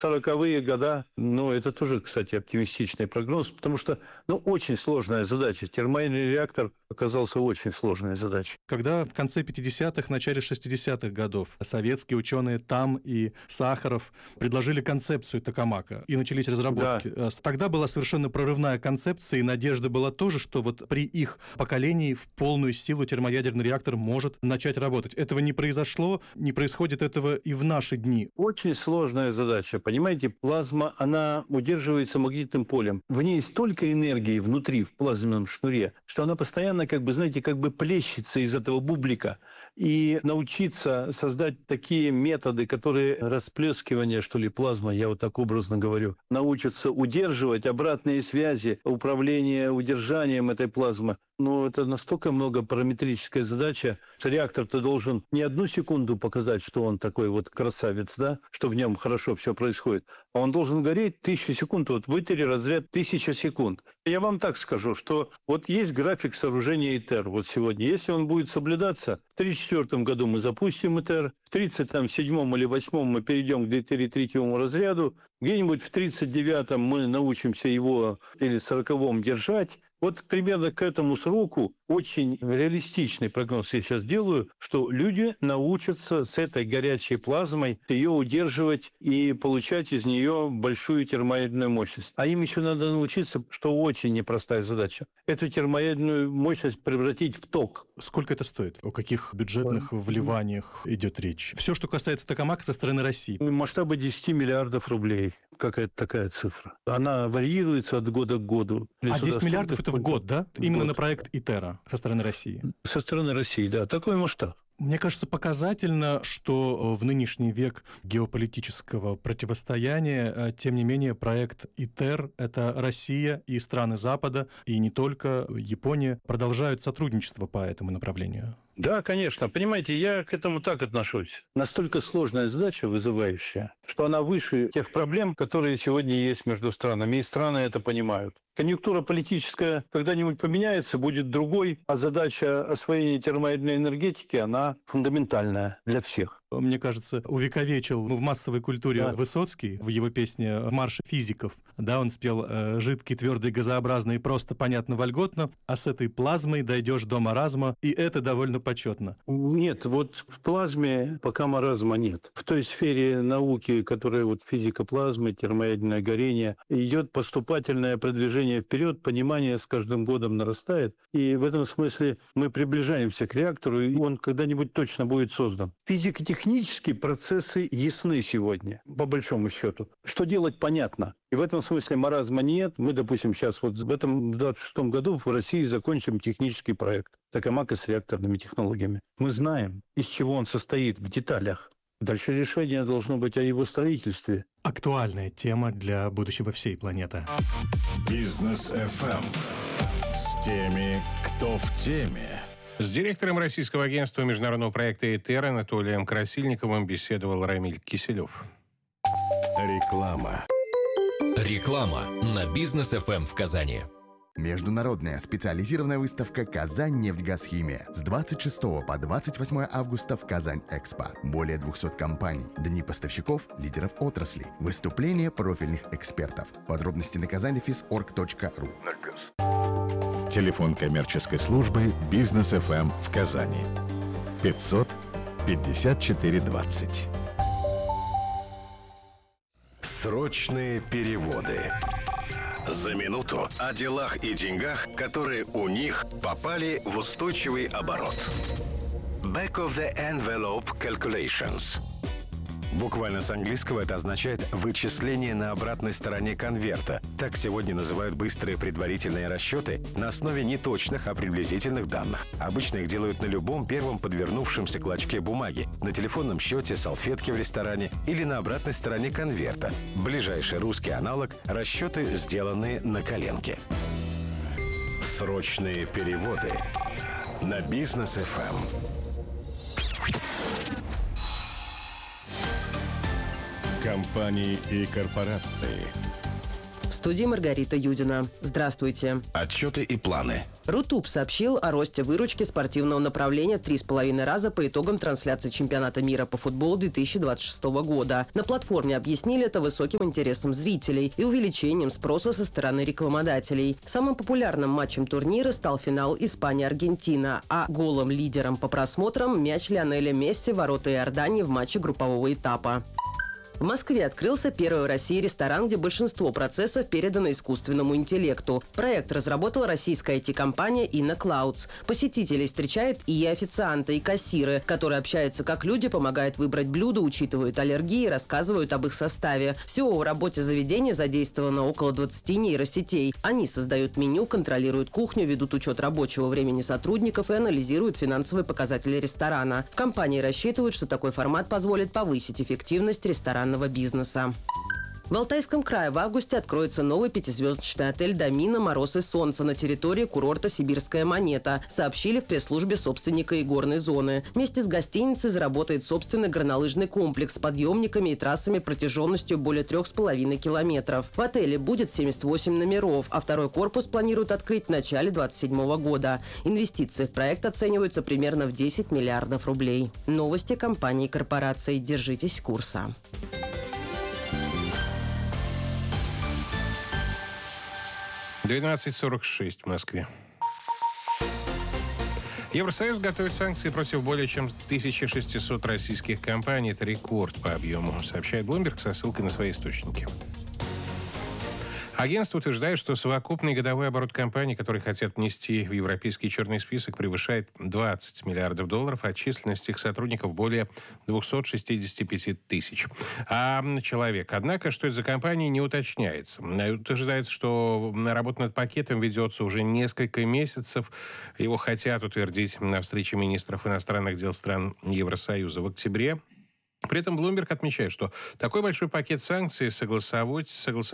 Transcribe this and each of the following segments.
40-е года. Но это тоже, кстати, оптимистичный прогноз, потому что, очень сложная задача. Термоядерный реактор оказался очень сложной задачей. Когда в конце 50-х, начале 60-х годов советские ученые Там и Сахаров предложили концепцию токамака и начались разработки, тогда была совершенно прорывная концепция, и надежда была тоже, что вот при их поколении в полную силу термоядерный реактор может начать работать. Этого не произошло, не происходит этого и в наши дни. Очень сложная задача. Понимаете, плазма, она удерживается магнитным полем. В ней столько энергии внутри, в плазменном шнуре, что она постоянно, как бы плещется из этого бублика. И научиться создать такие методы, которые расплескивание, плазма, я вот так образно говорю, научатся удерживать обратные связи, управление удержанием этой плазмы. Это настолько многопараметрическая задача. Реактор-то должен не 1 секунду показать, что он такой вот красавец, что в нем хорошо все происходит, а он должен гореть 1000 секунд. Вот в ИТЕРе разряд 1000 секунд. Я вам так скажу, что вот есть график сооружения ИТЕР вот сегодня. Если он будет соблюдаться, в 1934 году мы запустим ИТЕР, в 1937 или 1938 мы перейдем к deuterium-третьему разряду, где-нибудь в 1939 мы научимся его или в 1940 держать. Вот примерно к этому сроку очень реалистичный прогноз я сейчас делаю, что люди научатся с этой горячей плазмой ее удерживать и получать из нее большую термоядерную мощность. А им еще надо научиться, что очень непростая задача, эту термоядерную мощность превратить в ток. Сколько это стоит? О каких бюджетных вливаниях идет речь? Все, что касается токамака со стороны России. Масштабы 10 миллиардов рублей. Какая-то такая цифра. Она варьируется от года к году. 10 миллиардов это в год, да? Именно на проект ИТЕРа со стороны России. Со стороны России, да. Такой масштаб. Мне кажется, показательно, что в нынешний век геополитического противостояния, тем не менее, проект ИТЕР — это Россия и страны Запада, и не только Япония, продолжают сотрудничество по этому направлению. Да, конечно. Понимаете, я к этому так отношусь. Настолько сложная задача, вызывающая, что она выше тех проблем, которые сегодня есть между странами. И страны это понимают. Конъюнктура политическая когда-нибудь поменяется, будет другой, а задача освоения термоядерной энергетики, она фундаментальная для всех. Мне кажется, увековечил в массовой культуре Высоцкий в его песне «В марше физиков». Да, он спел «Жидкий, твердый, газообразный, просто, понятно, вольготно, а с этой плазмой дойдешь до маразма, и это довольно почетно». Нет, вот в плазме пока маразма нет. В той сфере науки, которая физика плазмы, термоядерное горение, идет поступательное продвижение вперед, понимание с каждым годом нарастает, и в этом смысле мы приближаемся к реактору, и он когда-нибудь точно будет создан. Физико-технические процессы ясны сегодня, по большому счету. Что делать, понятно. И в этом смысле маразма нет. Мы, допустим, сейчас в этом 26-м году в России закончим технический проект токамака с реакторными технологиями. Мы знаем, из чего он состоит в деталях. Дальше решение должно быть о его строительстве. Актуальная тема для будущего всей планеты. Бизнес FM с теми, кто в теме. С директором российского агентства международного проекта ИТЕР Анатолием Красильниковым беседовал Рамиль Киселев. Реклама. Реклама на Бизнес FM в Казани. Международная специализированная выставка «Казань-Нефтьгазхимия» с 26 по 28 августа в Казань-Экспо. Более 200 компаний, дни поставщиков, лидеров отрасли, выступления профильных экспертов. Подробности на казаньдефис.орг.ру. Телефон коммерческой службы «Бизнес FM» в Казани. 500 54 20. Срочные переводы. За минуту о делах и деньгах, которые у них попали в устойчивый оборот. Back of the envelope calculations. Буквально с английского это означает «вычисление на обратной стороне конверта». Так сегодня называют быстрые предварительные расчеты на основе не точных, а приблизительных данных. Обычно их делают на любом первом подвернувшемся клочке бумаги, на телефонном счете, салфетке в ресторане или на обратной стороне конверта. Ближайший русский аналог – расчеты, сделанные на коленке. Срочные переводы на Бизнес FM. Компании и корпорации. В студии Маргарита Юдина. Здравствуйте. Отчеты и планы. Рутуб сообщил о росте выручки спортивного направления в 3,5 раза по итогам трансляции чемпионата мира по футболу 2026 года. На платформе объяснили это высоким интересом зрителей и увеличением спроса со стороны рекламодателей. Самым популярным матчем турнира стал финал Испания-Аргентина, а голым лидером по просмотрам мяч Лионеля Месси в ворота Иордании в матче группового этапа. В Москве открылся первый в России ресторан, где большинство процессов передано искусственному интеллекту. Проект разработала российская IT-компания InnoClouds. Посетителей встречают и официанты, и кассиры, которые общаются как люди, помогают выбрать блюда, учитывают аллергии, рассказывают об их составе. Всего в работе заведения задействовано около 20 нейросетей. Они создают меню, контролируют кухню, ведут учет рабочего времени сотрудников и анализируют финансовые показатели ресторана. В компании рассчитывают, что такой формат позволит повысить эффективность ресторанного бизнеса. В Алтайском крае в августе откроется новый 5-звездочный отель «Домина. Мороз и солнце» на территории курорта «Сибирская монета», сообщили в пресс-службе собственника и горной зоны. Вместе с гостиницей заработает собственный горнолыжный комплекс с подъемниками и трассами протяженностью более 3,5 километров. В отеле будет 78 номеров, а второй корпус планируют открыть в начале 2027 года. Инвестиции в проект оцениваются примерно в 10 миллиардов рублей. Новости компании и корпораций. Держитесь курса. 12:46 в Москве. Евросоюз готовит санкции против более чем 1600 российских компаний. Это рекорд по объему, сообщает Bloomberg со ссылкой на свои источники. Агентство утверждает, что совокупный годовой оборот компаний, которые хотят внести в европейский черный список, превышает 20 миллиардов долларов, а численность их сотрудников более 265 тысяч. Человек. Однако, что это за компании, не уточняется. Утверждается, что работа над пакетом ведется уже несколько месяцев. Его хотят утвердить на встрече министров иностранных дел стран Евросоюза в октябре. При этом Bloomberg отмечает, что такой большой пакет санкций согласовывать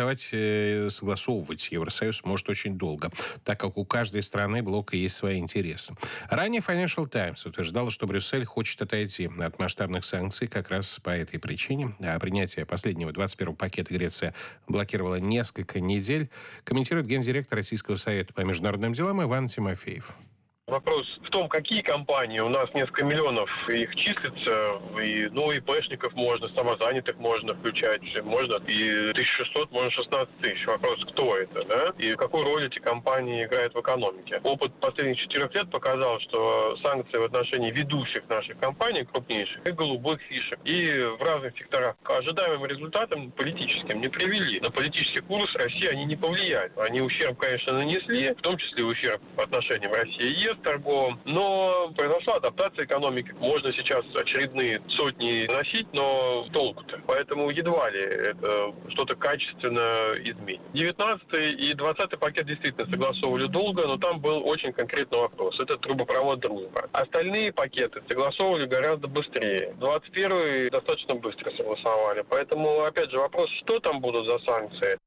Евросоюз может очень долго, так как у каждой страны блока есть свои интересы. Ранее Financial Times утверждала, что Брюссель хочет отойти от масштабных санкций как раз по этой причине. А принятие последнего 21-го пакета Греция блокировала несколько недель, комментирует гендиректор Российского совета по международным делам Иван Тимофеев. Вопрос в том, какие компании. У нас несколько миллионов их числится, и ИПшников можно, самозанятых можно включать, можно и 1600, можно 16 тысяч. Вопрос, кто это, да? И какую роль эти компании играют в экономике. Опыт последних 4 лет показал, что санкции в отношении ведущих наших компаний, крупнейших, и голубых фишек, и в разных секторах к ожидаемым результатам политическим не привели. На политический курс России они не повлияют. Они ущерб, конечно, нанесли, в том числе ущерб по отношению в России и ЕС, торговым, но произошла адаптация экономики. Можно сейчас очередные сотни носить, но толку-то. Поэтому едва ли это что-то качественно изменит. 19-й и 20-й пакет действительно согласовывали долго, но там был очень конкретный вопрос. Это трубопровод «Дружба». Остальные пакеты согласовывали гораздо быстрее. 21-й достаточно быстро согласовали. Поэтому, опять же, вопрос, что там будут за санкции?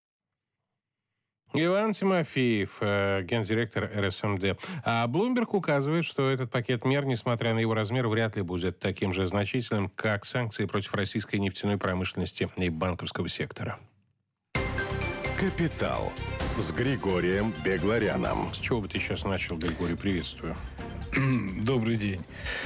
Иван Тимофеев, гендиректор РСМД. А Bloomberg указывает, что этот пакет мер, несмотря на его размер, вряд ли будет таким же значительным, как санкции против российской нефтяной промышленности и банковского сектора. «Капитал» с Григорием Бегларяном. С чего бы ты сейчас начал, Григорий? Приветствую. Добрый день.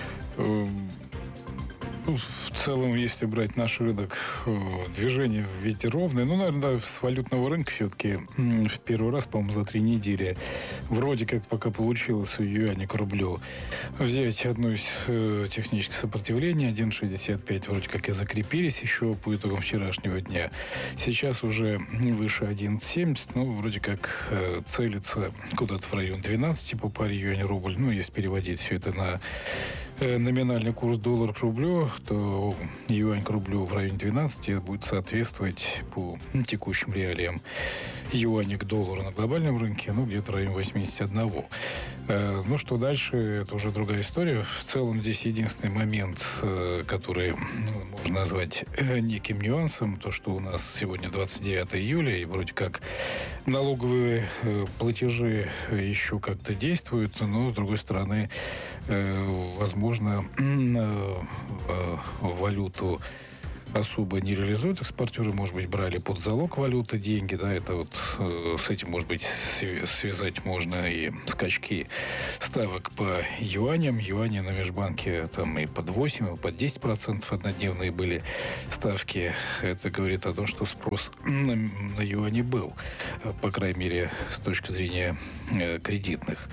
В целом, если брать наш рынок, движение ведь ровное. Наверное, с валютного рынка все-таки в первый раз, по-моему, за 3 недели вроде как пока получилось у юаня к рублю взять одно из технических сопротивлений, 1,65 вроде как и закрепились еще по итогам вчерашнего дня. Сейчас уже выше 1,70, вроде как целится куда-то в район 12 по паре юань-рубль. Если переводить все это на номинальный курс доллар к рублю, то юань к рублю в районе 12 будет соответствовать по текущим реалиям юаня к доллару на глобальном рынке, где-то в районе 81. Что дальше, это уже другая история. В целом здесь единственный момент, который можно назвать неким нюансом, то, что у нас сегодня 29 июля, и вроде как налоговые платежи еще как-то действуют, но, с другой стороны, возможно, валюту особо не реализуют. Экспортеры, может быть, брали под залог валюты деньги. Да, это вот с этим, может быть, связать можно и скачки ставок по юаням. Юани на межбанке там и под 8, и под 10% однодневные были ставки. Это говорит о том, что спрос на юани был, по крайней мере, с точки зрения кредитных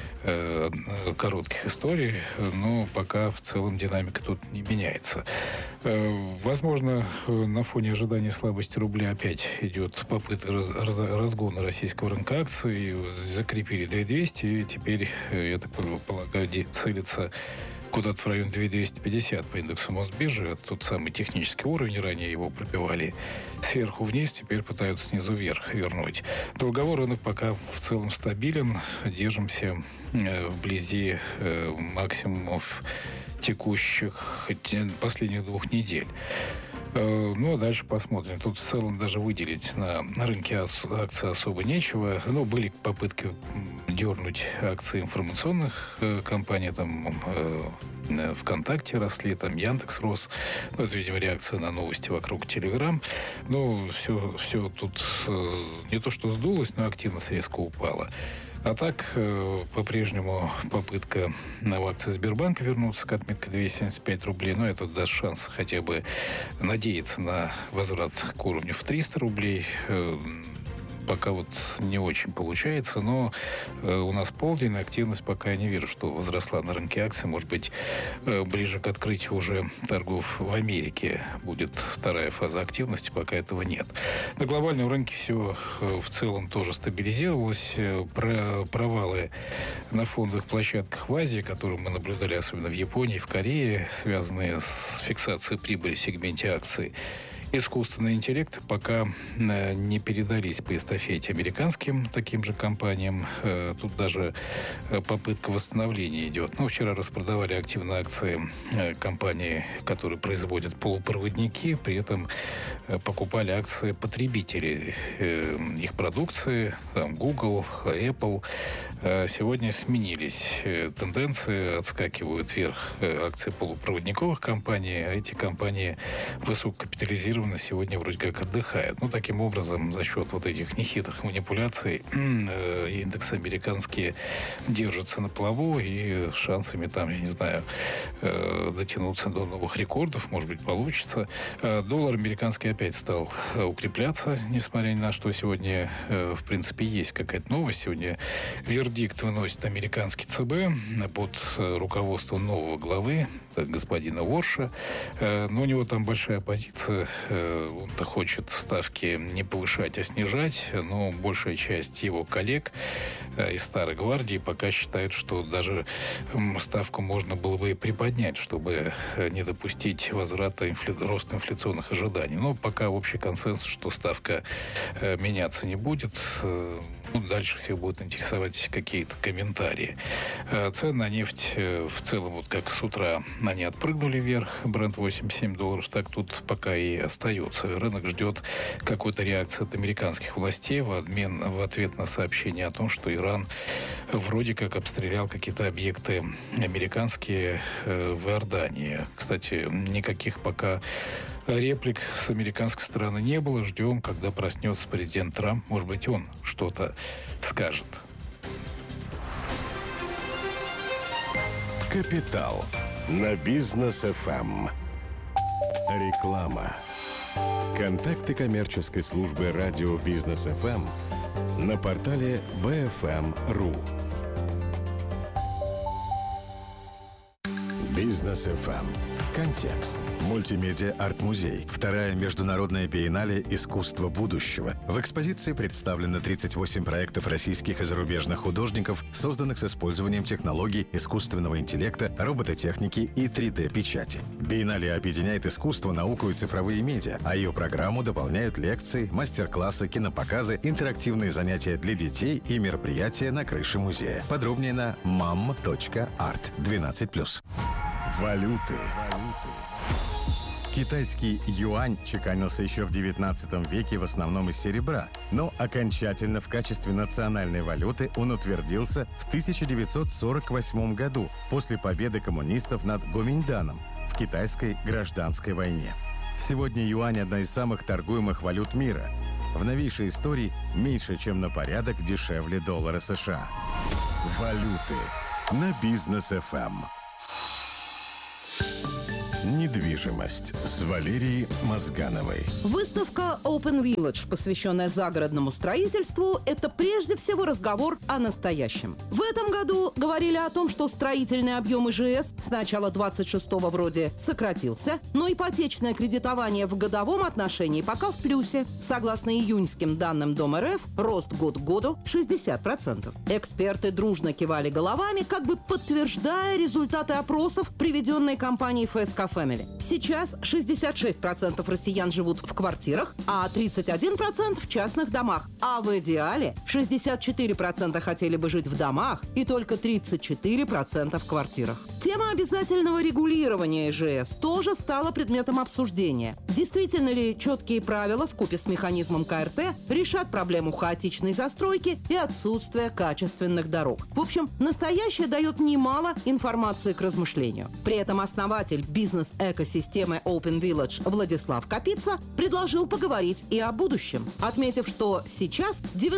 коротких историй, но пока в целом динамика тут не меняется. Возможно, на фоне ожидания слабости рубля опять идет попытка разгона российского рынка акций. Закрепили 2200, и теперь, я так полагаю, целится куда-то в район 2250 по индексу Мосбиржи. Тот самый технический уровень, ранее его пробивали сверху вниз, теперь пытаются снизу вверх вернуть. Долговой рынок пока в целом стабилен. Держимся вблизи максимумов текущих последних 2 недель. Ну, а дальше посмотрим. Тут в целом даже выделить на рынке акций особо нечего. Но были попытки дернуть акции информационных компаний. Там ВКонтакте росли, там Яндекс рос. Ну, это, видимо, реакция на новости вокруг Телеграм. Но все тут не то что сдулось, но активность резко упала. А так, по-прежнему попытка в акции Сбербанка вернуться к отметке 275 рублей. Но это даст шанс хотя бы надеяться на возврат к уровню в 300 рублей. Пока вот не очень получается, но у нас полдень, активность пока я не вижу, что возросла на рынке акций. Может быть, ближе к открытию уже торгов в Америке будет вторая фаза активности, пока этого нет. На глобальном рынке все в целом тоже стабилизировалось. Провалы на фондовых площадках в Азии, которые мы наблюдали особенно в Японии, в Корее, связанные с фиксацией прибыли в сегменте акций, искусственный интеллект пока не передались по эстафете американским таким же компаниям. Тут даже попытка восстановления идет. Но вчера распродавали активно акции компаний, которые производят полупроводники, при этом покупали акции потребителей их продукции, там Google, Apple. Сегодня сменились тенденции, отскакивают вверх акции полупроводниковых компаний, а эти компании высококапитализированы сегодня вроде как отдыхают. Ну, таким образом, за счет вот этих нехитрых манипуляций индекс американские держатся на плаву и шансами там, я не знаю, дотянуться до новых рекордов, может быть, получится. Доллар американский опять стал укрепляться, несмотря ни на что. Сегодня, в принципе, есть какая-то новость. Сегодня вердикт выносит американский ЦБ под руководством нового главы, господина Уорша. Но у него там большая оппозиция. Он-то хочет ставки не повышать, а снижать. Но большая часть его коллег из старой гвардии пока считают, что даже ставку можно было бы и приподнять, чтобы не допустить возврата роста инфляционных ожиданий. Но пока общий консенсус, что ставка меняться не будет. Дальше всех будут интересовать какие-то комментарии. Цены на нефть в целом, вот как с утра они отпрыгнули вверх, Брент $87, так тут пока и остается. Рынок ждет какой-то реакции от американских властей в ответ на сообщение о том, что Иран вроде как обстрелял какие-то объекты американские в Иордании. Кстати, никаких пока реплик с американской стороны не было. Ждем, когда проснется президент Трамп. Может быть, он что-то скажет. Капитал на Бизнес ФМ. Реклама. Контакты коммерческой службы радио Бизнес ФМ на портале bfm.ru. Бизнес ФМ. Контекст. Мультимедиа «Арт-музей». Вторая международная биеннале «Искусство будущего». В экспозиции представлены 38 проектов российских и зарубежных художников, созданных с использованием технологий искусственного интеллекта, робототехники и 3D-печати. Биеннале объединяет искусство, науку и цифровые медиа, а ее программу дополняют лекции, мастер-классы, кинопоказы, интерактивные занятия для детей и мероприятия на крыше музея. Подробнее на mam.art 12+. Валюты. Китайский юань чеканился еще в 19 веке в основном из серебра, но окончательно в качестве национальной валюты он утвердился в 1948 году после победы коммунистов над Гоминьданом в китайской гражданской войне. Сегодня юань – одна из самых торгуемых валют мира. В новейшей истории меньше, чем на порядок дешевле доллара США. Валюты на Бизнес FM. Недвижимость с Валерией Мозгановой. Выставка Open Village, посвященная загородному строительству, это прежде всего разговор о настоящем. В этом году говорили о том, что строительный объем ИЖС с начала 26-го вроде сократился, но ипотечное кредитование в годовом отношении пока в плюсе. Согласно июньским данным Дом РФ, рост год к году 60%. Эксперты дружно кивали головами, как бы подтверждая результаты опросов, приведенные компанией ФСК Family. Сейчас 66% россиян живут в квартирах, а 31% в частных домах. А в идеале 64% хотели бы жить в домах и только 34% в квартирах. Тема обязательного регулирования ИЖС тоже стала предметом обсуждения. Действительно ли четкие правила вкупе с механизмом КРТ решат проблему хаотичной застройки и отсутствия качественных дорог? В общем, настоящее дает немало информации к размышлению. При этом основатель бизнес-экосистемы Open Village Владислав Капица предложил поговорить и о будущем, отметив, что сейчас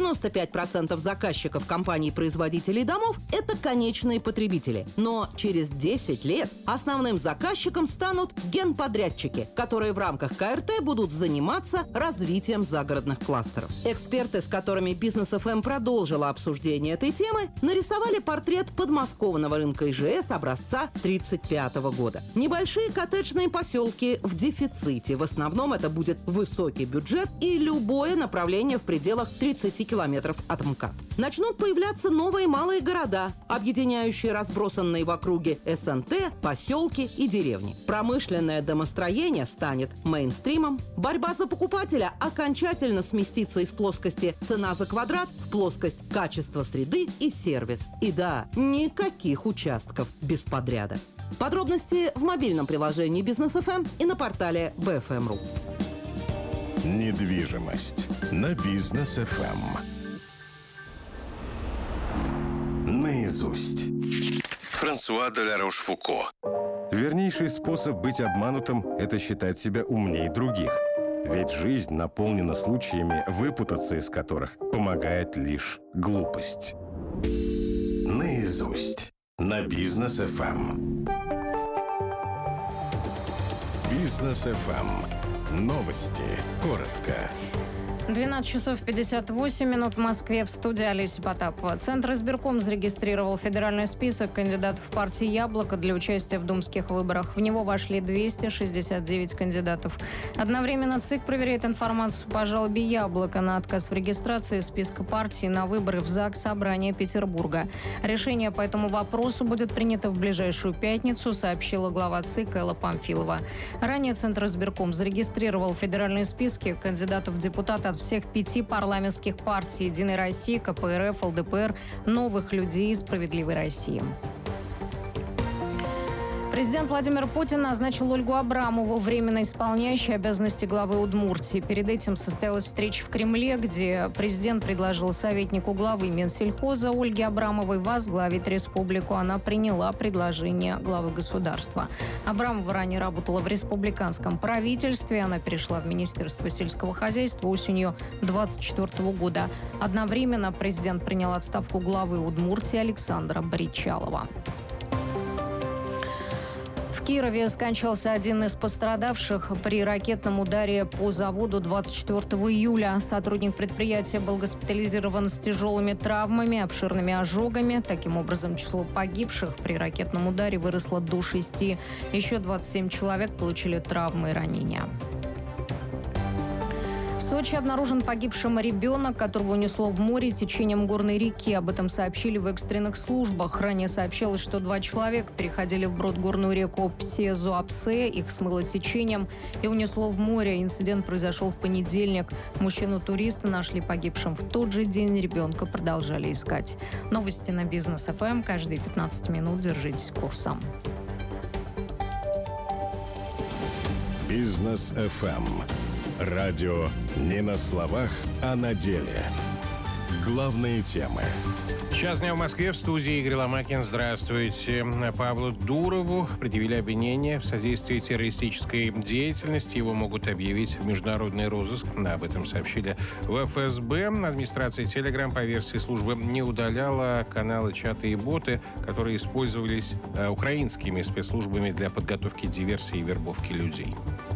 95% заказчиков компаний-производителей домов – это конечные потребители. Но через 10 лет основным заказчиком станут генподрядчики, которые в рамках КРТ будут заниматься развитием загородных кластеров. Эксперты, с которыми Бизнес ФМ продолжила обсуждение этой темы, нарисовали портрет подмосковного рынка ИЖС образца 1935 года. Небольшие коттеджные поселки в дефиците. В основном это будет высокий бюджет и любое направление в пределах 30 километров от МКАД. Начнут появляться новые малые города, объединяющие разбросанные в округе СНТ, поселки и деревни. Промышленное домостроение станет мейнстримом. Борьба за покупателя окончательно сместится из плоскости «цена за квадрат» в плоскость «качество среды» и сервис. И да, никаких участков без подряда. Подробности в мобильном приложении Бизнес ФМ и на портале BFM.ru. Недвижимость на Бизнес FM. Наизусть. Франсуа де ла Рошфуко. Вернейший способ быть обманутым – это считать себя умнее других. Ведь жизнь наполнена случаями, выпутаться из которых помогает лишь глупость. Наизусть на Бизнес FM. Бизнес FM. Новости. Коротко. 12 часов 58 минут в Москве. В студии Олеся Потапова. Центр избирком зарегистрировал федеральный список кандидатов партии «Яблоко» для участия в думских выборах. В него вошли 269 кандидатов. Одновременно ЦИК проверяет информацию по жалобе «Яблоко» на отказ в регистрации списка партий на выборы в ЗАГС Собрания Петербурга. Решение по этому вопросу будет принято в ближайшую пятницу, сообщила глава ЦИК Элла Памфилова. Ранее Центр избирком зарегистрировал федеральные списки кандидатов в депутаты от всех 5 парламентских партий: «Единой России», КПРФ, ЛДПР, «Новых людей» и «Справедливой России». Президент Владимир Путин назначил Ольгу Абрамову временно исполняющей обязанности главы Удмуртии. Перед этим состоялась встреча в Кремле, где президент предложил советнику главы Минсельхоза Ольге Абрамовой возглавить республику. Она приняла предложение главы государства. Абрамова ранее работала в республиканском правительстве. Она перешла в Министерство сельского хозяйства осенью 2024 года. Одновременно президент принял отставку главы Удмуртии Александра Бричалова. В Кирове скончался один из пострадавших при ракетном ударе по заводу 24 июля. Сотрудник предприятия был госпитализирован с тяжелыми травмами, обширными ожогами. Таким образом, число погибших при ракетном ударе выросло до 6. Еще 27 человек получили травмы и ранения. В Сочи обнаружен погибшим ребенок, которого унесло в море течением горной реки. Об этом сообщили в экстренных службах. Ранее сообщалось, что 2 человека переходили вброд горную реку Псе-Зуапсе. Их смыло течением и унесло в море. Инцидент произошел в понедельник. Мужчину-туриста нашли погибшим в тот же день. Ребенка продолжали искать. Новости на Бизнес ФМ. Каждые 15 минут держитесь курсом. Бизнес FM. Радио не на словах, а на деле. Главные темы. Час дня в Москве. В студии Игорь Ломакин. Здравствуйте. Павлу Дурову предъявили обвинение в содействии террористической деятельности. Его могут объявить в международный розыск. Об этом сообщили в ФСБ. Администрация Telegram по версии службы не удаляла каналы, чаты и боты, которые использовались украинскими спецслужбами для подготовки диверсии и вербовки людей.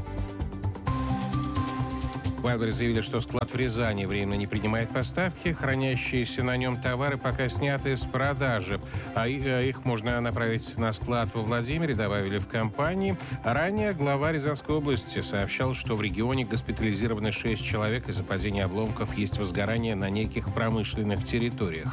В Wildberries заявили, что склад в Рязани временно не принимает поставки. Хранящиеся на нем товары пока сняты с продажи. А их можно направить на склад во Владимире, добавили в компании. Ранее глава Рязанской области сообщал, что в регионе госпитализированы 6 человек из-за падения обломков. Есть возгорание на неких промышленных территориях.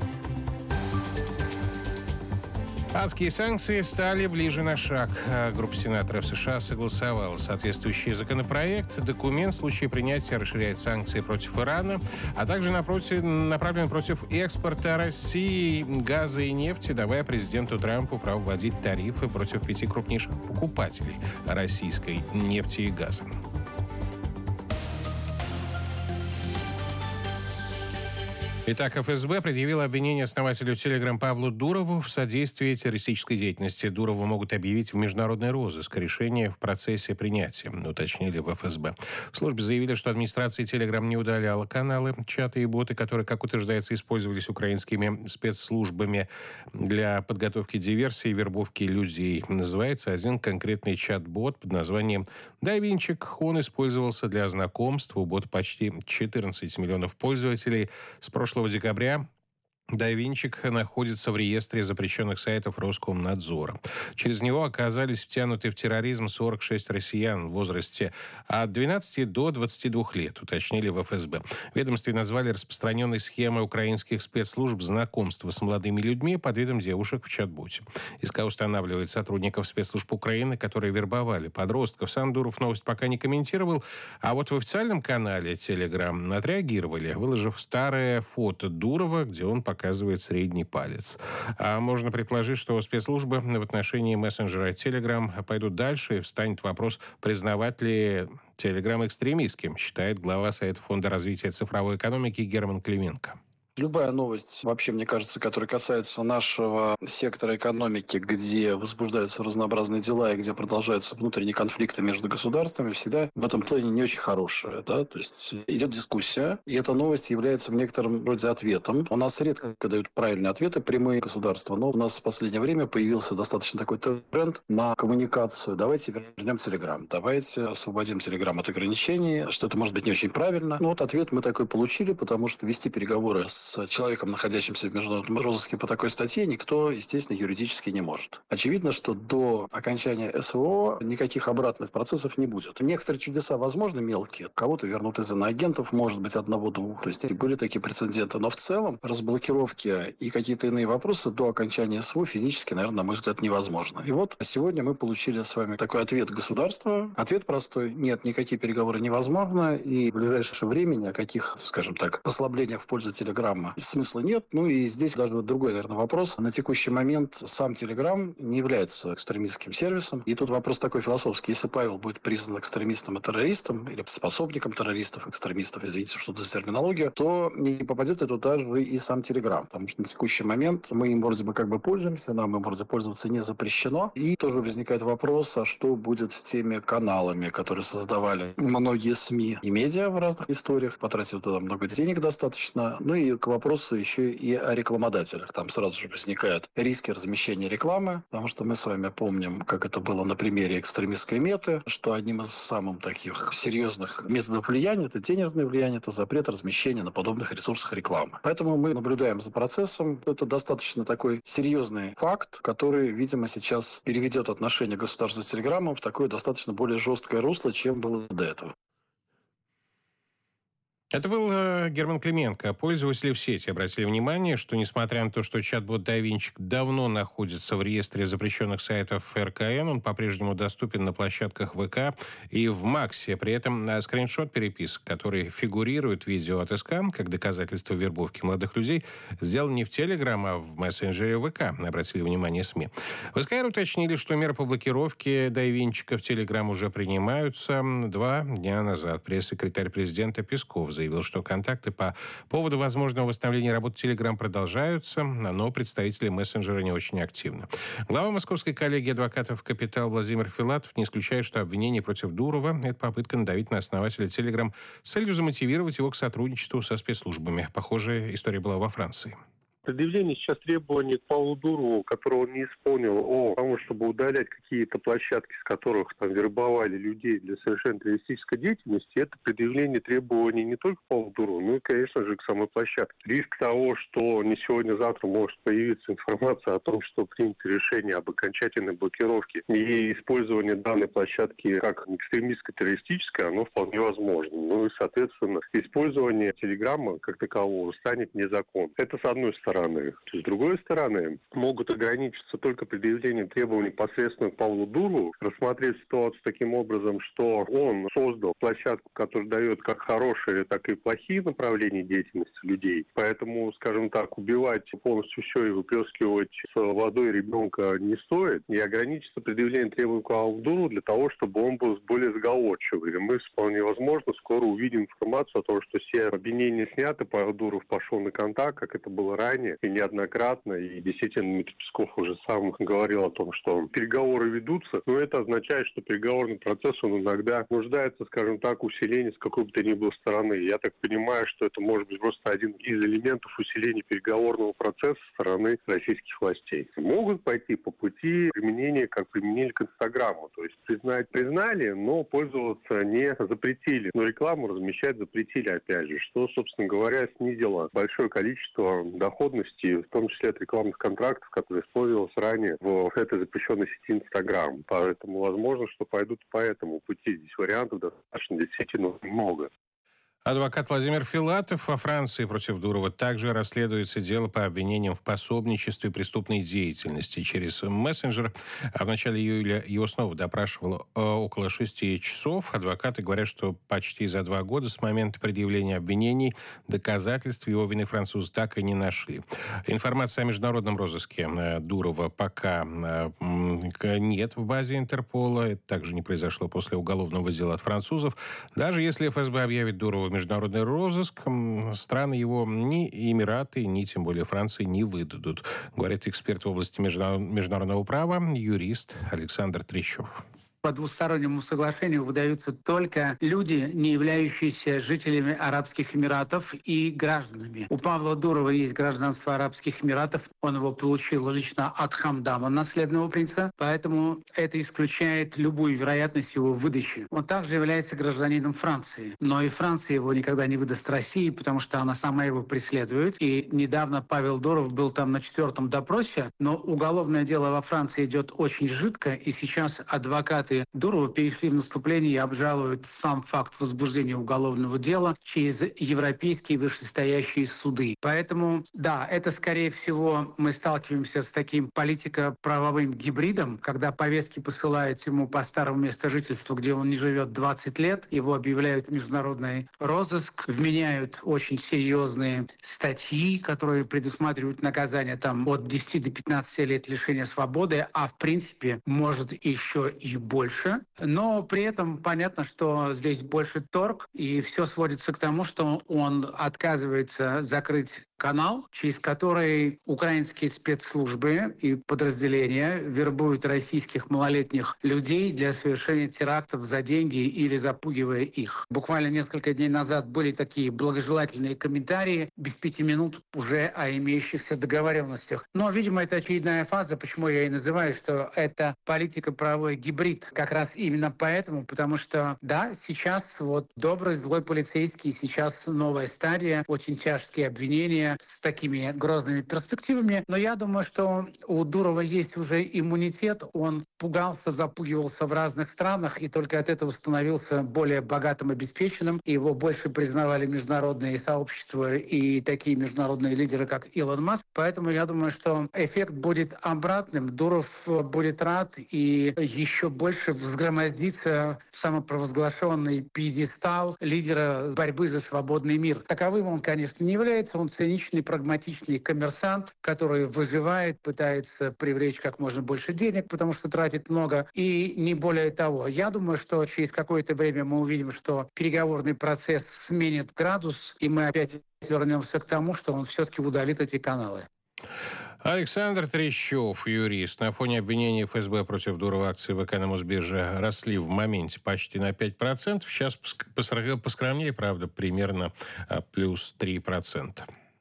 Адские санкции стали ближе на шаг. Группа сенаторов США согласовала соответствующий законопроект. Документ в случае принятия расширяет санкции против Ирана, а также направлен против экспорта России газа и нефти, давая президенту Трампу право вводить тарифы против 5 крупнейших покупателей российской нефти и газа. Итак, ФСБ предъявила обвинение основателю Telegram Павлу Дурову в содействии террористической деятельности. Дурову могут объявить в международный розыск. Решение в процессе принятия, уточнили в ФСБ. В службе заявили, что администрация Telegram не удаляла каналы, чаты и боты, которые, как утверждается, использовались украинскими спецслужбами для подготовки диверсии и вербовки людей. Называется один конкретный чат-бот под названием «Дайвинчик». Он использовался для знакомств. У бота почти 14 миллионов пользователей. С прошлого декабря Дайвинчик находится в реестре запрещенных сайтов Роскомнадзора. Через него оказались втянуты в терроризм 46 россиян в возрасте от 12 до 22 лет, уточнили в ФСБ. В ведомстве назвали распространенной схемой украинских спецслужб знакомства с молодыми людьми под видом девушек в чат-боте. СК устанавливает сотрудников спецслужб Украины, которые вербовали подростков. Сам Дуров новость пока не комментировал, а вот в официальном канале Telegram отреагировали, выложив старое фото Дурова, где он показывает средний палец. А можно предположить, что спецслужбы в отношении мессенджера Telegram пойдут дальше, и встанет вопрос, признавать ли Telegram экстремистским, считает глава Совета фонда развития цифровой экономики Герман Клименко. Любая новость, вообще, мне кажется, которая касается нашего сектора экономики, где возбуждаются разнообразные дела и где продолжаются внутренние конфликты между государствами, всегда в этом плане не очень хорошая. Да? То есть идет дискуссия, и эта новость является в некотором роде ответом. У нас редко дают правильные ответы, прямые государства, но у нас в последнее время появился достаточно такой тренд на коммуникацию. Давайте вернем Telegram, давайте освободим Telegram от ограничений, что это может быть не очень правильно. Но вот ответ мы такой получили, потому что вести переговоры с человеком, находящимся в международном розыске по такой статье, никто, естественно, юридически не может. Очевидно, что до окончания СВО никаких обратных процессов не будет. Некоторые чудеса, возможно, мелкие. Кого-то вернут из иноагентов, может быть, 1-2. То есть были такие прецеденты. Но в целом разблокировки и какие-то иные вопросы до окончания СВО физически, наверное, на мой взгляд, невозможно. И вот сегодня мы получили с вами такой ответ государства. Ответ простой. Нет, никакие переговоры невозможно. И в ближайшее время ни о каких, скажем так, послаблениях в пользу Телеграма смысла нет. Ну и здесь даже другой, наверное, вопрос. На текущий момент сам Telegram не является экстремистским сервисом. И тут вопрос такой философский. Если Павел будет признан экстремистом и террористом, или способником террористов, экстремистов, извините, что это за терминология, то не попадет это даже и сам Telegram. Потому что на текущий момент мы им вроде бы как бы пользуемся, нам им вроде пользоваться не запрещено. И тоже возникает вопрос, а что будет с теми каналами, которые создавали многие СМИ и медиа в разных историях, потратили туда много денег достаточно. Ну и к вопросу еще и о рекламодателях. Там сразу же возникают риски размещения рекламы, потому что мы с вами помним, как это было на примере экстремистской меты, что одним из самых таких серьезных методов влияния, это денежное влияние, это запрет размещения на подобных ресурсах рекламы. Поэтому мы наблюдаем за процессом. Это достаточно такой серьезный факт, который, видимо, сейчас переведет отношение государства с Телеграмом в такое достаточно более жесткое русло, чем было до этого. Это был Герман Клименко. Пользователи в сети обратили внимание, что несмотря на то, что чат-бот Дайвинчик давно находится в реестре запрещенных сайтов РКН, он по-прежнему доступен на площадках ВК и в Максе. При этом скриншот переписок, который фигурирует в видео от СК как доказательство вербовки молодых людей, сделан не в Телеграм, а в мессенджере ВК, обратили внимание СМИ. В СКР уточнили, что меры по блокировке Дайвинчика в Телеграм уже принимаются. 2 дня назад пресс-секретарь президента Песков заявил, что контакты по поводу возможного восстановления работы Telegram продолжаются, но представители мессенджера не очень активны. Глава московской коллегии адвокатов «Капитал» Владимир Филатов не исключает, что обвинение против Дурова – это попытка надавить на основателя Telegram с целью замотивировать его к сотрудничеству со спецслужбами. Похожая история была во Франции. Предъявление сейчас требований к Павлу Дурову, которого он не исполнил, о том, чтобы удалять какие-то площадки, с которых там вербовали людей для совершения террористической деятельности, это предъявление требований не только к Павлу Дурову, но и, конечно же, к самой площадке. Риск того, что не сегодня-завтра может появиться информация о том, что принято решение об окончательной блокировке и использовании данной площадки как экстремистской, террористической, оно вполне возможно. Ну и, соответственно, использование Телеграма как такового станет незаконным. Это с одной стороны. С другой стороны, могут ограничиться только предъявлением требований непосредственно к Павлу Дурову, рассмотреть ситуацию таким образом, что он создал площадку, которая дает как хорошие, так и плохие направления деятельности людей. Поэтому, скажем так, убивать полностью все и выплескивать с водой ребенка не стоит. И ограничиться предъявлением требований к Павлу Дурову для того, чтобы он был более сговорчивый. И мы, вполне возможно, скоро увидим информацию о том, что все обвинения сняты, Павел Дуров пошел на контакт, как это было ранее, и неоднократно, и действительно Дмитрий Песков уже сам говорил о том, что переговоры ведутся, но это означает, что переговорный процесс, он иногда нуждается, скажем так, в усилении с какой бы то ни было стороны. Я так понимаю, что это может быть просто один из элементов усиления переговорного процесса со стороны российских властей. Могут пойти по пути применения, как применили к Инстаграму, то есть признали, но пользоваться не запретили, но рекламу размещать запретили, опять же, что, собственно говоря, снизило большое количество доходности, в том числе от рекламных контрактов, которые использовалось ранее в этой запрещенной сети Инстаграм. Поэтому возможно, что пойдут по этому пути. Здесь вариантов достаточно действительно много. Адвокат Владимир Филатов. Во Франции против Дурова также расследуется дело по обвинениям в пособничестве преступной деятельности через мессенджер. А в начале июля его снова допрашивало около 6 часов. Адвокаты говорят, что почти за 2 года с момента предъявления обвинений доказательств его вины французы так и не нашли. Информации о международном розыске Дурова пока нет в базе Интерпола. Это также не произошло после уголовного дела от французов. Даже если ФСБ объявит Дурова международный розыск, страны его ни Эмираты, ни тем более Франции не выдадут, говорит эксперт в области международного права, юрист Александр Трещев. По двустороннему соглашению выдаются только люди, не являющиеся жителями Арабских Эмиратов и гражданами. У Павла Дурова есть гражданство Арабских Эмиратов. Он его получил лично от Хамдама, наследного принца. Поэтому это исключает любую вероятность его выдачи. Он также является гражданином Франции. Но и Франция его никогда не выдаст России, потому что она сама его преследует. И недавно Павел Дуров был там на 4-м допросе. Но уголовное дело во Франции идет очень жидко. И сейчас адвокаты Дурова перешли в наступление и обжалуют сам факт возбуждения уголовного дела через европейские вышестоящие суды. Поэтому, да, это, скорее всего, мы сталкиваемся с таким политико-правовым гибридом, когда повестки посылают ему по старому месту жительства, где он не живет 20 лет, его объявляют международный розыск, вменяют очень серьезные статьи, которые предусматривают наказание там, от 10 до 15 лет лишения свободы, а в принципе, может еще и больше. Но при этом понятно, что здесь больше торг, и все сводится к тому, что он отказывается закрыть канал, через который украинские спецслужбы и подразделения вербуют российских малолетних людей для совершения терактов за деньги или запугивая их. Буквально несколько дней назад были такие благожелательные комментарии, без 5 минут уже о имеющихся договоренностях. Но, видимо, это очередная фаза, почему я и называю, что это политико-правовой гибрид. Как раз именно поэтому, потому что, да, сейчас вот добрый, злой полицейский, сейчас новая стадия, очень тяжкие обвинения, с такими грозными перспективами. Но я думаю, что у Дурова есть уже иммунитет. Он пугался, запугивался в разных странах, и только от этого становился более богатым, обеспеченным. Его больше признавали международные сообщества и такие международные лидеры, как Илон Маск. Поэтому я думаю, что эффект будет обратным. Дуров будет рад и еще больше взгромоздится в самопровозглашенный пьедестал лидера борьбы за свободный мир. Таковым он, конечно, не является. Он ценитель циничный, прагматичный коммерсант, который выживает, пытается привлечь как можно больше денег, потому что тратит много, и не более того. Я думаю, что через какое-то время мы увидим, что переговорный процесс сменит градус, и мы опять вернемся к тому, что он все-таки удалит эти каналы. Александр Трещев, юрист. На фоне обвинений ФСБ против Дурова акции ВК на Мосбирже росли в моменте почти на 5%. Сейчас поскромнее, правда, примерно плюс 3%.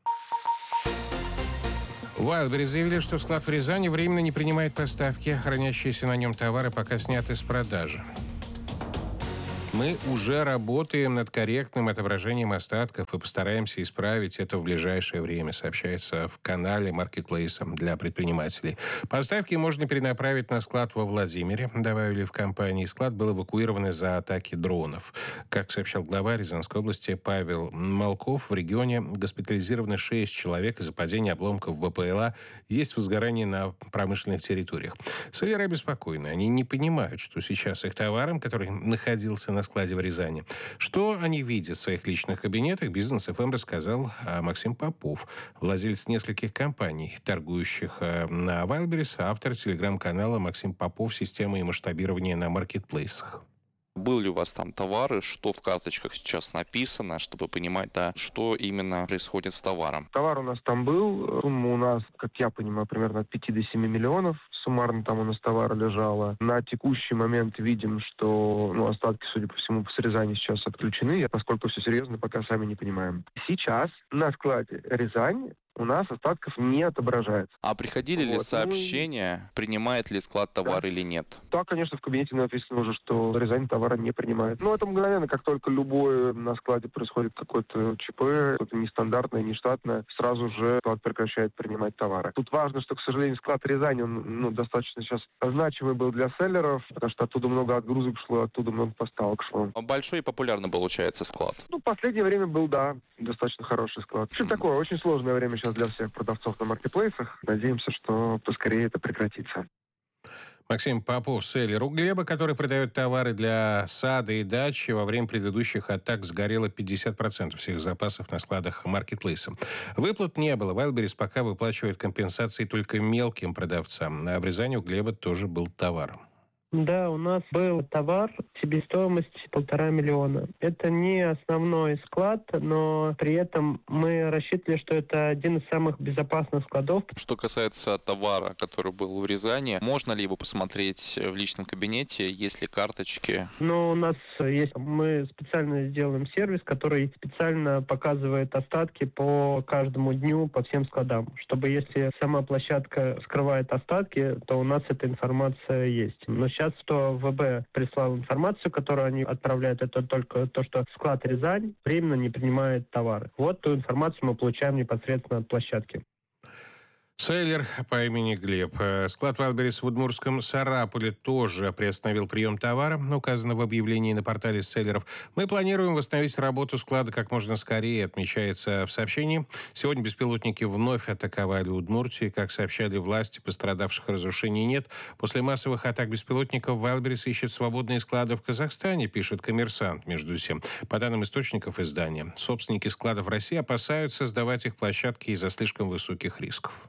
Wildberries заявили, что склад в Рязани временно не принимает поставки. Хранящиеся на нем товары пока сняты с продажи. Мы уже работаем над корректным отображением остатков и постараемся исправить это в ближайшее время, сообщается в канале маркетплейса для предпринимателей. Поставки можно перенаправить на склад во Владимире, добавили в компании. Склад был эвакуирован из-за атаки дронов. Как сообщал глава Рязанской области Павел Малков, в регионе госпитализировано 6 человек из-за падения обломков БПЛА. Есть возгорание на промышленных территориях. Селлеры обеспокоены. Они не понимают, что сейчас их товаром, который находился на складе в Рязани. Что они видят в своих личных кабинетах, Бизнес ФМ рассказал Максим Попов, владелец нескольких компаний, торгующих на Wildberries, автор телеграм-канала Максим Попов «Система и масштабирование на маркетплейсах». Был ли у вас там товары, что в карточках сейчас написано, чтобы понимать, да, что именно происходит с товаром? Товар у нас там был. Сумма у нас, как я понимаю, примерно от 5 до 7 миллионов. Суммарно там у нас товара лежало. На текущий момент видим, что остатки, судя по всему, с Рязани сейчас отключены. Поскольку все серьезно, пока сами не понимаем. Сейчас на складе Рязань у нас остатков не отображается. А приходили ли сообщения, принимает ли склад товар или нет? Да, конечно, в кабинете написано уже, что Рязань товара не принимает. Но это мгновенно, как только любое на складе происходит какое-то ЧП, что-то нестандартное, нештатное, сразу же склад прекращает принимать товары. Тут важно, что, к сожалению, склад Рязани, он достаточно сейчас значимый был для селлеров, потому что оттуда много отгрузок шло, оттуда много поставок шло. Большой и популярный получается склад? В последнее время был, да, достаточно хороший склад. В общем, такое очень сложное время сейчас для всех продавцов на маркетплейсах. Надеемся, что поскорее это прекратится. Максим Попов, селлер у Глеба, который продает товары для сада и дачи. Во время предыдущих атак сгорело 50% всех запасов на складах маркетплейса. Выплат не было. Wildberries пока выплачивает компенсации только мелким продавцам. А в Рязани у Глеба тоже был товар. Да, у нас был товар себестоимостью 1,5 миллиона. Это не основной склад, но при этом мы рассчитывали, что это один из самых безопасных складов. Что касается товара, который был в Рязани, можно ли его посмотреть в личном кабинете, есть ли карточки? Ну, у нас есть, мы специально сделаем сервис, который специально показывает остатки по каждому дню, по всем складам, чтобы если сама площадка скрывает остатки, то у нас эта информация есть. Но сейчас что ВБ прислал информацию, которую они отправляют, это только то, что склад Рязань временно не принимает товары. Вот ту информацию мы получаем непосредственно от площадки. Селлер по имени Глеб. Склад Wildberries в Удмуртском Сарапуле тоже приостановил прием товара, указано в объявлении на портале селлеров. Мы планируем восстановить работу склада как можно скорее, отмечается в сообщении. Сегодня беспилотники вновь атаковали Удмуртию. Как сообщали власти, пострадавших разрушений нет. После массовых атак беспилотников Wildberries ищет свободные склады в Казахстане, пишет «Коммерсант», между тем. По данным источников издания, собственники складов России опасаются сдавать их площадки из-за слишком высоких рисков.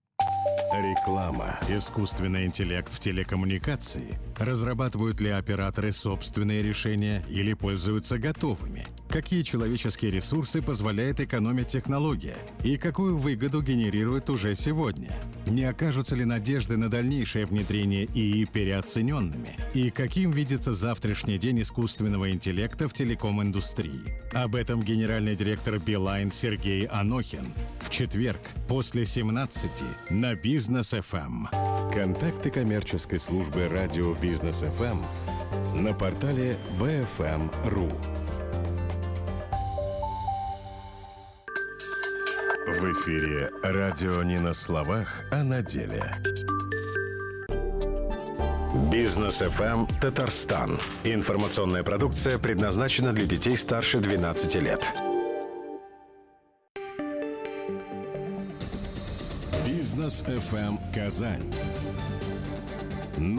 Реклама. Искусственный интеллект в телекоммуникации. Разрабатывают ли операторы собственные решения или пользуются готовыми? Какие человеческие ресурсы позволяет экономить технология? И какую выгоду генерирует уже сегодня? Не окажутся ли надежды на дальнейшее внедрение ИИ переоцененными? И каким видится завтрашний день искусственного интеллекта в телеком-индустрии? Об этом генеральный директор Билайн Сергей Анохин в четверг после 17 на Бизнес ФМ. Контакты коммерческой службы радио Бизнес ФМ на портале bfm.ru. В эфире радио не на словах, а на деле. Бизнес ФМ Татарстан. Информационная продукция предназначена для детей старше 12 лет. Бизнес ФМ Казань.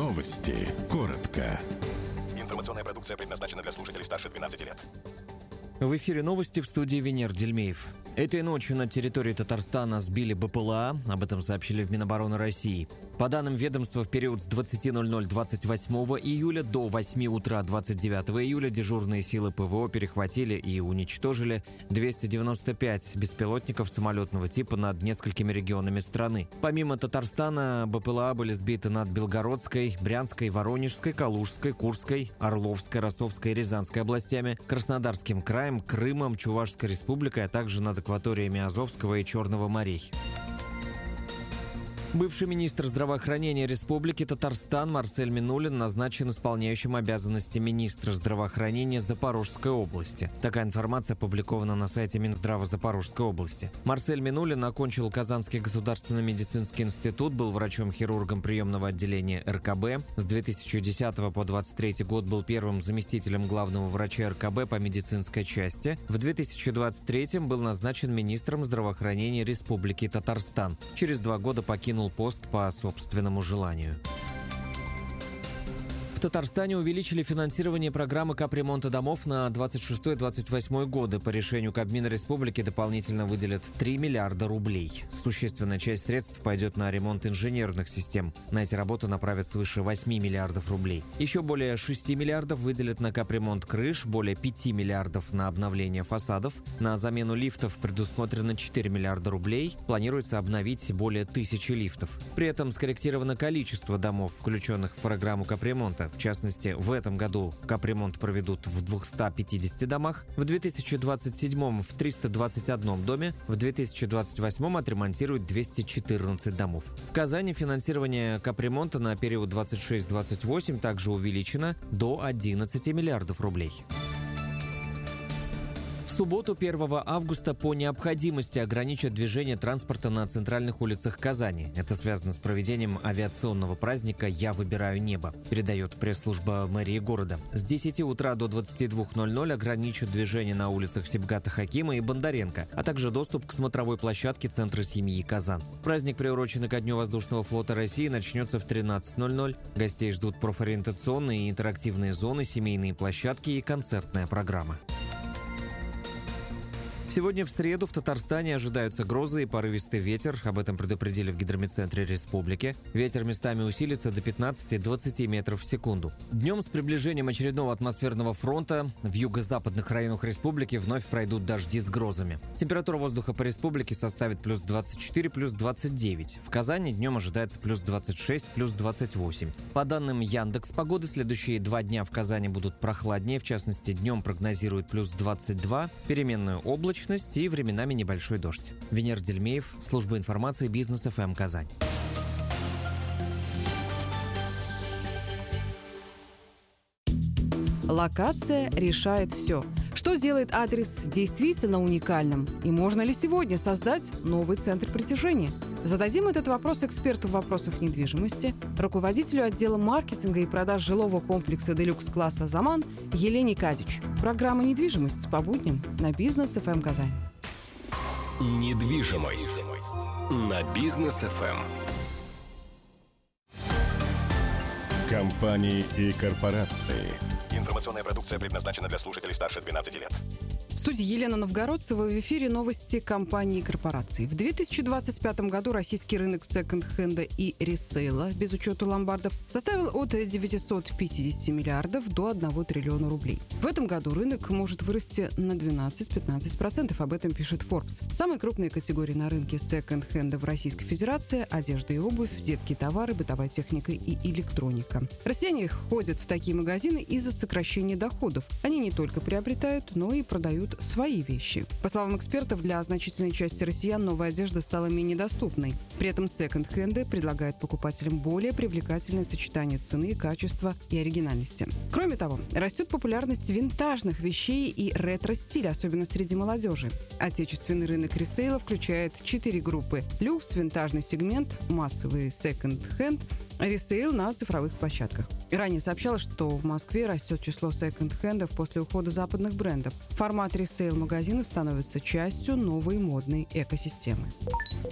Новости. Коротко. Информационная продукция предназначена для слушателей старше 12 лет. В эфире новости, в студии Венер Дельмеев. Этой ночью на территории Татарстана сбили БПЛА, об этом сообщили в Минобороны России. По данным ведомства, в период с 20:00 28 июля до 8 утра 29 июля дежурные силы ПВО перехватили и уничтожили 295 беспилотников самолетного типа над несколькими регионами страны. Помимо Татарстана, БПЛА были сбиты над Белгородской, Брянской, Воронежской, Калужской, Курской, Орловской, Ростовской и Рязанской областями, Краснодарским краем, Крымом, Чувашской республикой, а также над акваториями Азовского и Черного морей. Бывший министр здравоохранения Республики Татарстан Марсель Минулин назначен исполняющим обязанности министра здравоохранения Запорожской области. Такая информация опубликована на сайте Минздрава Запорожской области. Марсель Минулин окончил Казанский государственный медицинский институт, был врачом-хирургом приемного отделения РКБ. С 2010 по 2023 год был первым заместителем главного врача РКБ по медицинской части. В 2023 был назначен министром здравоохранения Республики Татарстан. Через 2 года покинул пост по собственному желанию. В Татарстане увеличили финансирование программы капремонта домов на 26-28 годы. По решению Кабмина Республики дополнительно выделят 3 миллиарда рублей. Существенная часть средств пойдет на ремонт инженерных систем. На эти работы направят свыше 8 миллиардов рублей. Еще более 6 миллиардов выделят на капремонт крыш, более 5 миллиардов на обновление фасадов. На замену лифтов предусмотрено 4 миллиарда рублей. Планируется обновить более 1000 лифтов. При этом скорректировано количество домов, включенных в программу капремонта. В частности, в этом году капремонт проведут в 250 домах, в 2027 в 321 доме, в 2028 отремонтируют 214 домов. В Казани финансирование капремонта на период 26-28 также увеличено до 11 миллиардов рублей. В субботу, 1 августа, по необходимости ограничат движение транспорта на центральных улицах Казани. Это связано с проведением авиационного праздника «Я выбираю небо», передает пресс-служба мэрии города. С 10 утра до 22:00 ограничат движение на улицах Сибгата Хакима и Бондаренко, а также доступ к смотровой площадке Центра семьи «Казан». Праздник, приуроченный ко Дню воздушного флота России, начнется в 13:00. Гостей ждут профориентационные и интерактивные зоны, семейные площадки и концертная программа. Сегодня в среду в Татарстане ожидаются грозы и порывистый ветер. Об этом предупредили в гидрометцентре республики. Ветер местами усилится до 15-20 метров в секунду. Днем с приближением очередного атмосферного фронта в юго-западных районах республики вновь пройдут дожди с грозами. Температура воздуха по республике составит плюс 24, плюс 29. В Казани днем ожидается плюс 26, плюс 28. По данным Яндекс.Погоды, следующие 2 дня в Казани будут прохладнее. В частности, днем прогнозируют плюс 22, переменную облачность и временами небольшой дождь. Венер Дельмеев, служба информации Бизнес ФМ Казань. Локация решает все. Что делает адрес действительно уникальным? И можно ли сегодня создать новый центр притяжения? Зададим этот вопрос эксперту в вопросах недвижимости, руководителю отдела маркетинга и продаж жилого комплекса «Делюкс-класса Заман» Елене Кадич. Программа «Недвижимость» по будням на Бизнес ФМ Казань. Недвижимость на Бизнес ФМ. Компании и корпорации. Информационная продукция предназначена для слушателей старше 12 лет. В студии Елена Новгородцева, в эфире новости компании и корпораций. В 2025 году российский рынок секонд-хенда и ресейла, без учета ломбардов, составил от 950 миллиардов до 1 триллиона рублей. В этом году рынок может вырасти на 12-15%, об этом пишет Forbes. Самые крупные категории на рынке секонд-хенда в Российской Федерации – одежда и обувь, детские товары, бытовая техника и электроника. Россияне ходят в такие магазины из-за сокращения доходов. Они не только приобретают, но и продают свои вещи. По словам экспертов, для значительной части россиян новая одежда стала менее доступной. При этом секонд-хенды предлагают покупателям более привлекательное сочетание цены, качества и оригинальности. Кроме того, растет популярность винтажных вещей и ретро-стиля, особенно среди молодежи. Отечественный рынок ресейла включает 4 группы: люкс, винтажный сегмент, массовый секонд-хенд, ресейл на цифровых площадках. Ранее сообщалось, что в Москве растет число секонд-хендов после ухода западных брендов. Формат ресейл-магазинов становится частью новой модной экосистемы.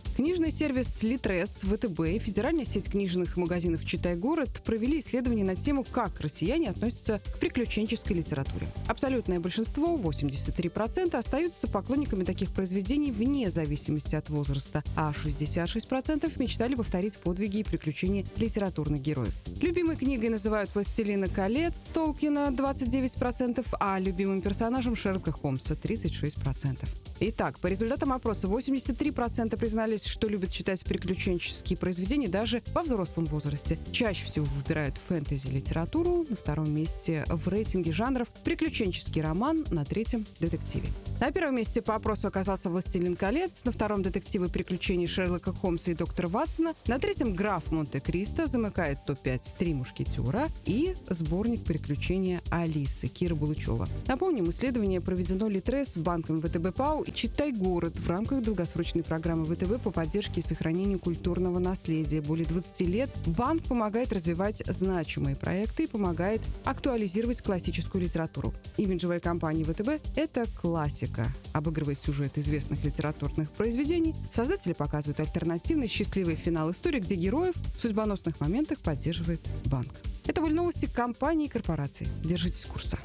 Книжный сервис «Литрес», ВТБ и федеральная сеть книжных магазинов «Читай-город» провели исследование на тему, как россияне относятся к приключенческой литературе. Абсолютное большинство, 83%, остаются поклонниками таких произведений вне зависимости от возраста, а 66% мечтали повторить подвиги и приключения литературных героев. Любимой книгой называют «Властелина колец» Толкина 29%, а любимым персонажем Шерлока Холмса 36%. Итак, по результатам опроса 83% признались, что любят читать приключенческие произведения даже во взрослом возрасте. Чаще всего выбирают фэнтези-литературу, на втором месте в рейтинге жанров приключенческий роман, на третьем – детективе. На первом месте по опросу оказался «Властелин колец», на втором – детективы приключений Шерлока Холмса и доктора Ватсона, на третьем – «Граф Монте-Кристо», замыкает топ-5 «Три мушкетера» и сборник приключения Алисы Кира Булычева. Напомним, исследование проведено Литрес, банком ВТБ ПАО и «Читай-город» в рамках долгосрочной программы ВТБ по поддержке и сохранению культурного наследия. Более 20 лет банк помогает развивать значимые проекты и помогает актуализировать классическую литературу. Имиджевая компания ВТБ – это классика. Обыгрывает сюжет известных литературных произведений, создатели показывают альтернативный счастливый финал истории, где героев в судьбоносных моментах поддерживает банк. Это были новости компании и корпораций. Держитесь курса.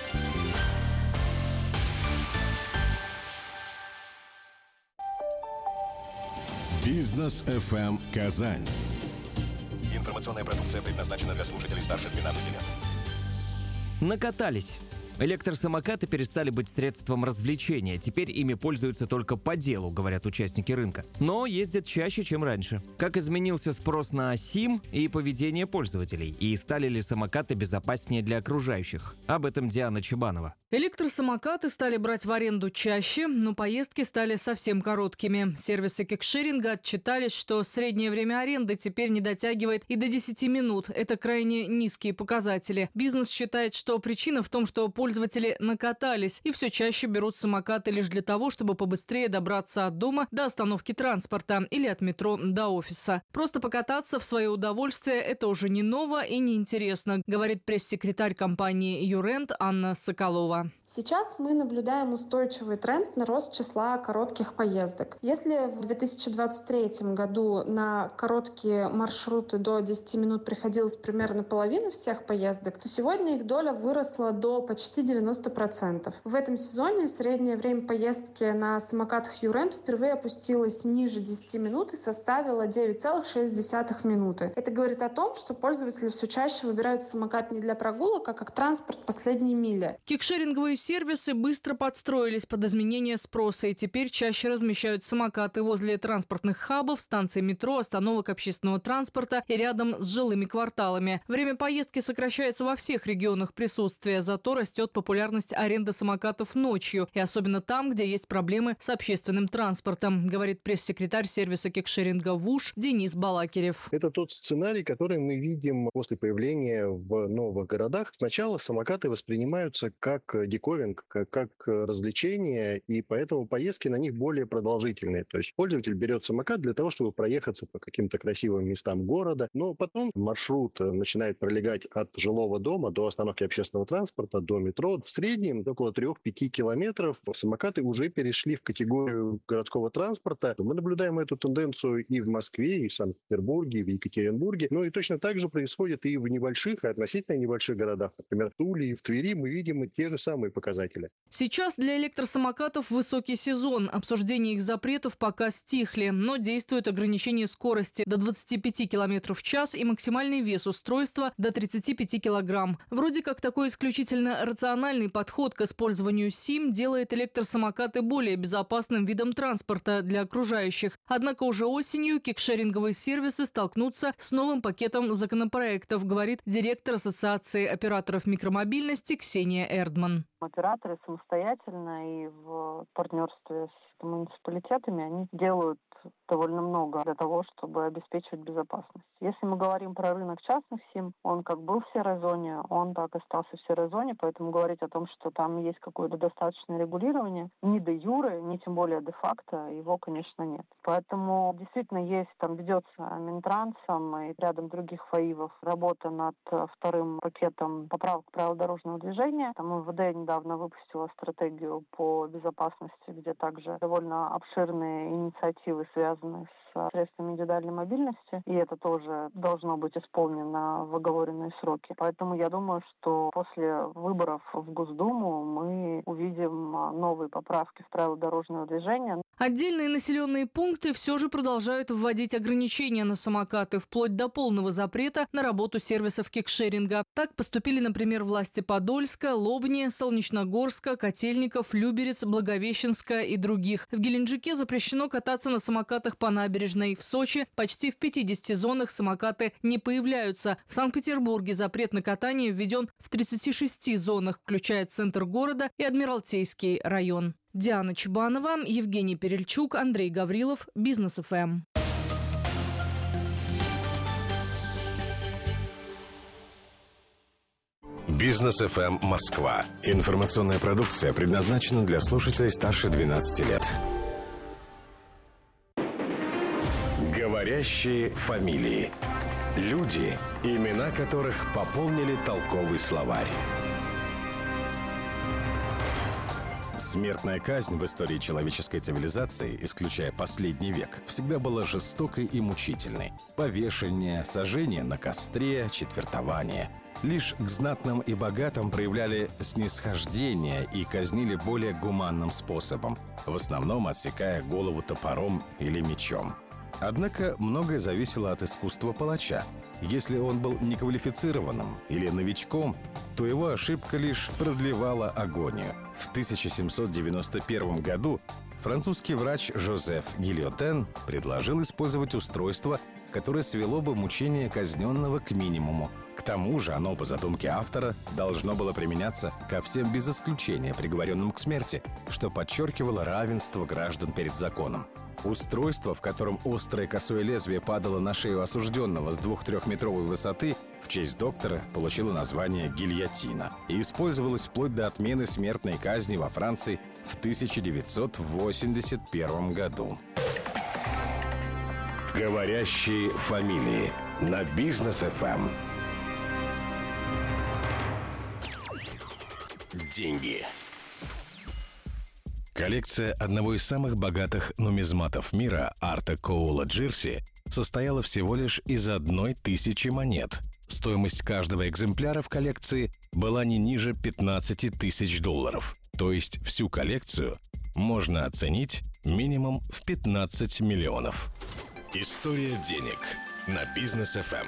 Бизнес FM Казань. Информационная продукция предназначена для слушателей старше 12 лет. Накатались. Электросамокаты перестали быть средством развлечения. Теперь ими пользуются только по делу, говорят участники рынка. Но ездят чаще, чем раньше. Как изменился спрос на СИМ и поведение пользователей? И стали ли самокаты безопаснее для окружающих? Об этом Диана Чебанова. Электросамокаты стали брать в аренду чаще, но поездки стали совсем короткими. Сервисы кикшеринга отчитались, что среднее время аренды теперь не дотягивает и до 10 минут. Это крайне низкие показатели. Бизнес считает, что причина в том, что пользователи накатались и все чаще берут самокаты лишь для того, чтобы побыстрее добраться от дома до остановки транспорта или от метро до офиса. Просто покататься в свое удовольствие – это уже не ново и не интересно, говорит пресс-секретарь компании «Юрент» Анна Соколова. Сейчас мы наблюдаем устойчивый тренд на рост числа коротких поездок. Если в 2023 году на короткие маршруты до 10 минут приходилось примерно половина всех поездок, то сегодня их доля выросла до почти 90%. В этом сезоне среднее время поездки на самокатах Юрент впервые опустилось ниже 10 минут и составило 9,6 минуты. Это говорит о том, что пользователи все чаще выбирают самокат не для прогулок, а как транспорт последней мили. Кикшеринговые сервисы быстро подстроились под изменение спроса и теперь чаще размещают самокаты возле транспортных хабов, станций метро, остановок общественного транспорта и рядом с жилыми кварталами. Время поездки сокращается во всех регионах присутствия, зато растет популярность аренды самокатов ночью, и особенно там, где есть проблемы с общественным транспортом, говорит пресс-секретарь сервиса кикшеринга ВУШ Денис Балакирев. Это тот сценарий, который мы видим после появления в новых городах. Сначала самокаты воспринимаются как диковинг, как развлечение, и поэтому поездки на них более продолжительные. То есть пользователь берет самокат для того, чтобы проехаться по каким-то красивым местам города, но потом маршрут начинает пролегать от жилого дома до остановки общественного транспорта, до метро. В среднем около 3-5 километров самокаты уже перешли в категорию городского транспорта. Мы наблюдаем эту тенденцию и в Москве, и в Санкт-Петербурге, и в Екатеринбурге. Ну и точно так же происходит и в небольших, и относительно небольших городах. Например, в Туле и в Твери мы видим те же самые показатели. Сейчас для электросамокатов высокий сезон. Обсуждение их запретов пока стихли, но действуют ограничения скорости до 25 км в час и максимальный вес устройства до 35 килограмм. Вроде как такой исключительно рациональный подход к использованию СИМ делает электросамокаты более безопасным видом транспорта для окружающих. Однако уже осенью кикшеринговые сервисы столкнутся с новым пакетом законопроектов, говорит директор Ассоциации операторов микромобильности Ксения Эрдман. Операторы самостоятельно и в партнерстве с муниципалитетами они делают довольно много для того, чтобы обеспечивать безопасность. Если мы говорим про рынок частных СИМ, он как был в серой зоне, он так и остался в серой зоне, поэтому говорить о том, что там есть какое-то достаточное регулирование, ни де юре, ни тем более де факто, его, конечно, нет. Поэтому действительно есть, там ведется Минтрансом и рядом других ФАИВов работа над вторым пакетом поправок правил дорожного движения. Там МВД МВД недавно выпустила стратегию по безопасности, где также довольно обширные инициативы связаны с средствами индивидуальной мобильности, и это тоже должно быть исполнено в оговоренные сроки. Поэтому я думаю, что после выборов в Госдуму мы увидим новые поправки в правила дорожного движения. Отдельные населенные пункты все же продолжают вводить ограничения на самокаты, вплоть до полного запрета на работу сервисов кикшеринга. Так поступили, например, власти Подольска, Лобни, Солнечногорска, Котельников, Люберец, Благовещенска и других. В Геленджике запрещено кататься на самокатах по набережной. В Сочи почти в 50 зонах самокаты не появляются. В Санкт-Петербурге запрет на катание введен в 36 зонах, включая центр города и Адмиралтейский район. Диана Чубанова, Евгений Перельчук, Андрей Гаврилов, Бизнес ФМ. Бизнес ФМ Москва. Информационная продукция предназначена для слушателей старше 12 лет. Говорящие фамилии. Люди, имена которых пополнили толковый словарь. Смертная казнь в истории человеческой цивилизации, исключая последний век, всегда была жестокой и мучительной. Повешение, сожжение на костре, четвертование. Лишь к знатным и богатым проявляли снисхождение и казнили более гуманным способом, в основном отсекая голову топором или мечом. Однако многое зависело от искусства палача. Если он был неквалифицированным или новичком, то его ошибка лишь продлевала агонию. В 1791 году французский врач Жозеф Гильотен предложил использовать устройство, которое свело бы мучение казненного к минимуму. К тому же оно, по задумке автора, должно было применяться ко всем без исключения приговоренным к смерти, что подчеркивало равенство граждан перед законом. Устройство, в котором острое косое лезвие падало на шею осужденного с 2-3-метровой высоты, в честь доктора получило название гильотина и использовалось вплоть до отмены смертной казни во Франции в 1981 году. Говорящие фамилии на Бизнес ФМ. Деньги. Коллекция одного из самых богатых нумизматов мира, Арта Коула Джирси, состояла всего лишь из 1000 монет. Стоимость каждого экземпляра в коллекции была не ниже $15 тысяч. То есть всю коллекцию можно оценить минимум в 15 миллионов. История денег на Бизнес ФМ.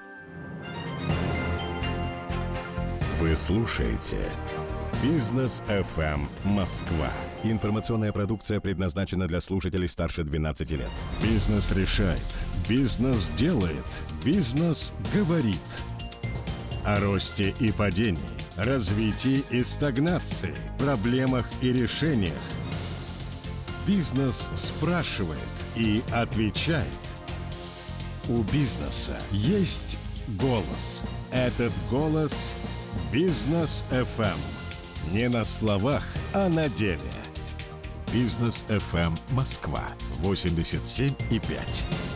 Вы слушаете Бизнес ФМ Москва. Информационная продукция предназначена для слушателей старше 12 лет. Бизнес решает. Бизнес делает. Бизнес говорит. О росте и падении, развитии и стагнации, проблемах и решениях. Бизнес спрашивает и отвечает. У бизнеса есть голос. Этот голос – Бизнес ФМ. Не на словах, а на деле. Бизнес ФМ Москва 87,5.